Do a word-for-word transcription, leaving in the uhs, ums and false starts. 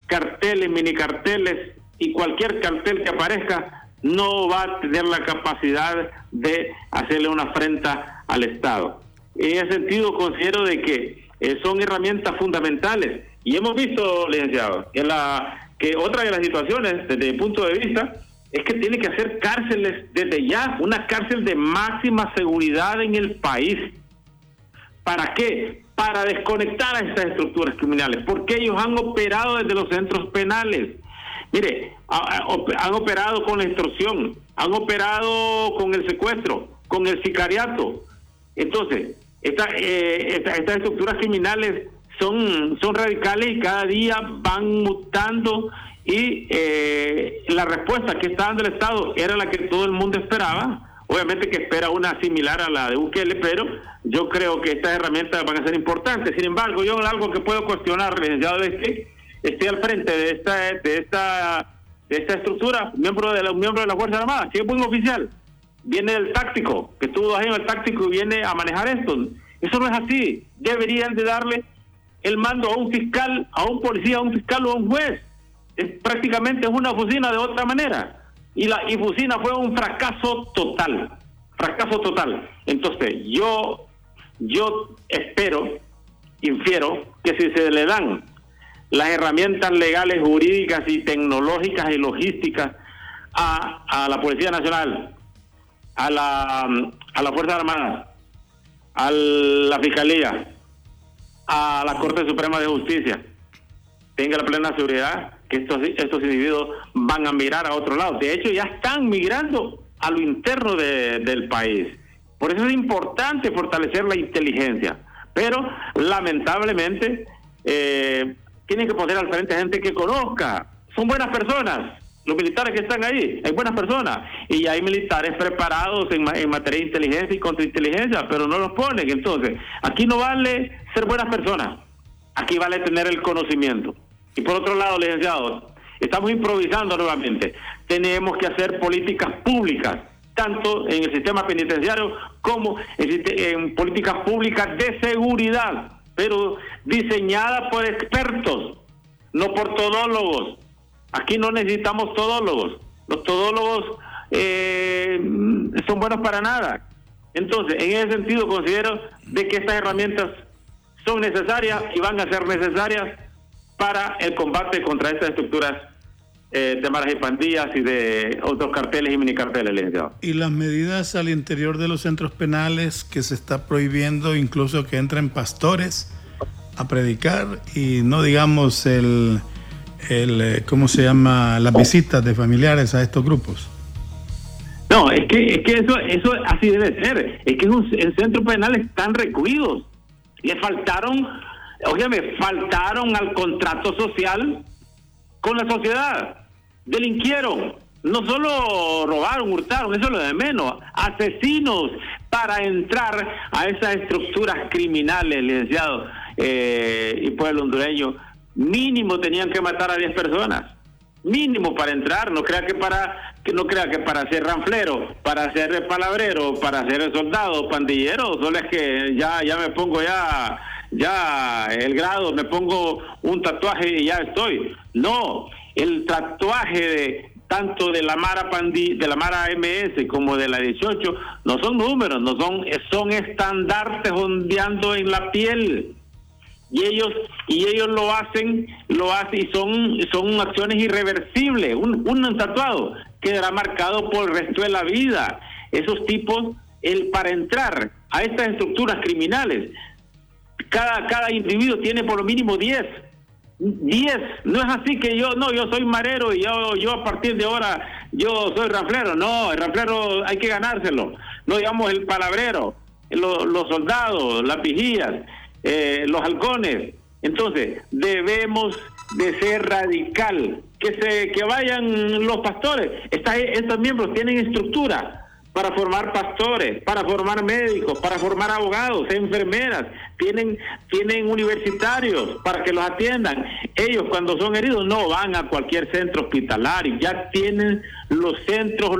carteles, mini carteles y cualquier cartel que aparezca no va a tener la capacidad de hacerle una afrenta al Estado. En ese sentido considero de que eh, son herramientas fundamentales y hemos visto, licenciado, que, la, que otra de las situaciones desde mi punto de vista es que tiene que hacer cárceles desde ya, una cárcel de máxima seguridad en el país. ¿Para qué? Para desconectar a estas estructuras criminales, porque ellos han operado desde los centros penales. Mire, han operado con la extorsión, han operado con el secuestro, con el sicariato. Entonces, esta, eh, esta, estas estructuras criminales son, son radicales y cada día van mutando y eh, la respuesta que está dando el Estado era la que todo el mundo esperaba. Obviamente que espera una similar a la de Bukele, pero yo creo que estas herramientas van a ser importantes. Sin embargo, yo algo que puedo cuestionar, licenciado, es que esté al frente de esta de esta de esta estructura, miembro de la miembro de la Fuerza Armada, si es un oficial, viene del táctico, que estuvo dos años en el táctico y viene a manejar esto. Eso no es así. Deberían de darle el mando a un fiscal, a un policía, a un fiscal o a un juez. Es prácticamente es una oficina de otra manera. Y la Infusina fue un fracaso total, fracaso total. Entonces, yo yo espero, infiero, que si se le dan las herramientas legales, jurídicas y tecnológicas y logísticas a, a la Policía Nacional, a la, a la Fuerza Armada, a la Fiscalía, a la Corte Suprema de Justicia, tenga la plena seguridad que estos, estos individuos van a mirar a otro lado. De hecho, ya están migrando a lo interno de, del país. Por eso es importante fortalecer la inteligencia. Pero, lamentablemente, eh, tienen que poner al frente gente que conozca. Son buenas personas. Los militares que están ahí, hay buenas personas. Y hay militares preparados en, en materia de inteligencia y contrainteligencia, pero no los ponen. Entonces, aquí no vale ser buenas personas. Aquí vale tener el conocimiento. Y por otro lado, licenciado, estamos improvisando nuevamente. Tenemos que hacer políticas públicas, tanto en el sistema penitenciario como en, en políticas públicas de seguridad, pero diseñadas por expertos, no por todólogos. Aquí no necesitamos todólogos. Los todólogos eh, son buenos para nada. Entonces, en ese sentido, considero de que estas herramientas son necesarias y van a ser necesarias para el combate contra estas estructuras eh, de maras y pandillas y de otros carteles y minicarteles, licenciado. Y las medidas al interior de los centros penales, que se está prohibiendo incluso que entren pastores a predicar, y no digamos el, el ¿cómo se llama? Las visitas de familiares a estos grupos. No, es que, es que eso, eso así debe ser. Es que un, el centro penal están recluidos. Le faltaron, óyeme, faltaron al contrato social con la sociedad. Delinquieron. No solo robaron, hurtaron, eso es lo de menos. Asesinos para entrar a esas estructuras criminales, licenciado, eh, y pueblo hondureño. Mínimo tenían que matar a diez personas. Mínimo para entrar. No crea que para que no crea que para ser ranflero, para ser palabrero, para ser soldado, pandillero, solo es que ya ya me pongo ya ya el grado, me pongo un tatuaje y ya estoy. No, el tatuaje de tanto de la Mara Pandi, de la Mara M S como de la dieciocho no son números, no son son estandartes ondeando en la piel. Y ellos y ellos lo hacen, lo hacen y son son acciones irreversibles. Un, un tatuado quedará marcado por el resto de la vida. Esos tipos, el para entrar a estas estructuras criminales, cada cada individuo tiene por lo mínimo diez. diez. No es así que yo, no, yo soy marero y yo, yo a partir de ahora yo soy ranflero. No, el ranflero hay que ganárselo. No digamos el palabrero, los, los soldados, las vigías, eh, los halcones. Entonces, debemos de ser radical. Que se que vayan los pastores. Esta, estos miembros tienen estructura para formar pastores, para formar médicos, para formar abogados, enfermeras, tienen tienen universitarios para que los atiendan. Ellos cuando son heridos no van a cualquier centro hospitalario, ya tienen los centros